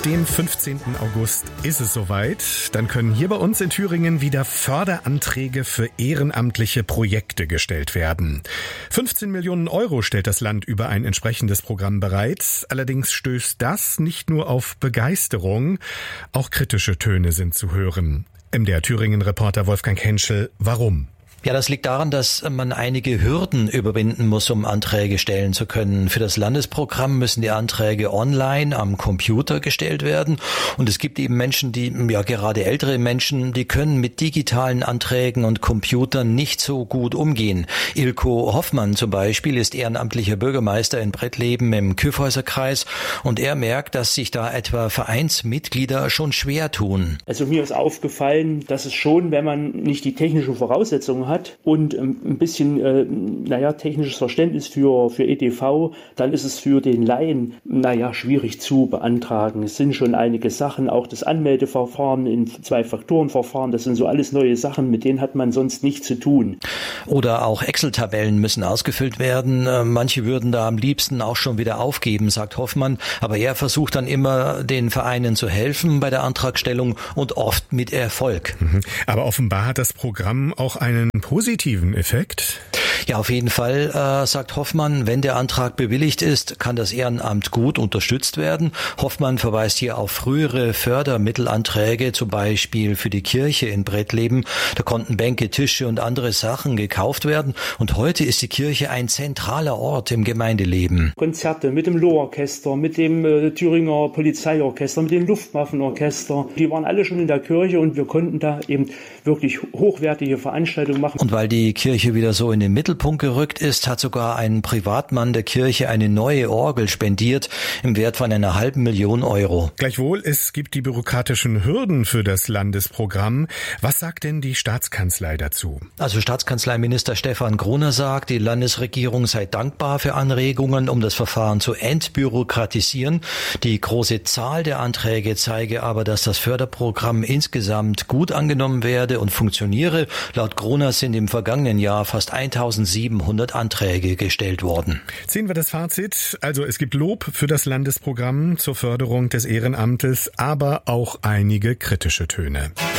dem 15. August ist es soweit. Dann können hier bei uns in Thüringen wieder Förderanträge für ehrenamtliche Projekte gestellt werden. 15 Millionen Euro stellt das Land über ein entsprechendes Programm bereit. Allerdings stößt das nicht nur auf Begeisterung, auch kritische Töne sind zu hören. MDR Thüringen-Reporter Wolfgang Henschel, warum? Ja, das liegt daran, dass man einige Hürden überwinden muss, um Anträge stellen zu können. Für das Landesprogramm müssen die Anträge online am Computer gestellt werden. Und es gibt eben Menschen, gerade ältere Menschen, die können mit digitalen Anträgen und Computern nicht so gut umgehen. Ilko Hoffmann zum Beispiel ist ehrenamtlicher Bürgermeister in Brettleben im Kyffhäuserkreis. Und er merkt, dass sich da etwa Vereinsmitglieder schon schwer tun. Also mir ist aufgefallen, dass es schon, wenn man nicht die technischen Voraussetzungen hat und ein bisschen technisches Verständnis für EDV, dann ist es für den Laien schwierig zu beantragen. Es sind schon einige Sachen, auch das Anmeldeverfahren in 2-Faktoren-Verfahren, das sind so alles neue Sachen, mit denen hat man sonst nichts zu tun. Oder auch Excel-Tabellen müssen ausgefüllt werden. Manche würden da am liebsten auch schon wieder aufgeben, sagt Hoffmann. Aber er versucht dann immer, den Vereinen zu helfen bei der Antragstellung und oft mit Erfolg. Aber offenbar hat das Programm auch einen positiven Effekt? Ja, auf jeden Fall, sagt Hoffmann, wenn der Antrag bewilligt ist, kann das Ehrenamt gut unterstützt werden. Hoffmann verweist hier auf frühere Fördermittelanträge, zum Beispiel für die Kirche in Brettleben. Da konnten Bänke, Tische und andere Sachen gekauft werden. Und heute ist die Kirche ein zentraler Ort im Gemeindeleben. Konzerte mit dem Lohorchester, mit dem Thüringer Polizeiorchester, mit dem Luftwaffenorchester, die waren alle schon in der Kirche und wir konnten da eben wirklich hochwertige Veranstaltungen machen. Und weil die Kirche wieder so in den Mittelpunkt gerückt ist, hat sogar ein Privatmann der Kirche eine neue Orgel spendiert im Wert von 500.000 Euro. Gleichwohl, es gibt die bürokratischen Hürden für das Landesprogramm. Was sagt denn die Staatskanzlei dazu? Also Staatskanzleiminister Stefan Gruner sagt, die Landesregierung sei dankbar für Anregungen, um das Verfahren zu entbürokratisieren. Die große Zahl der Anträge zeige aber, dass das Förderprogramm insgesamt gut angenommen werde und funktioniere. Laut Gruner sind im vergangenen Jahr fast 1.700 Anträge gestellt worden. Ziehen wir das Fazit. Also es gibt Lob für das Landesprogramm zur Förderung des Ehrenamtes, aber auch einige kritische Töne.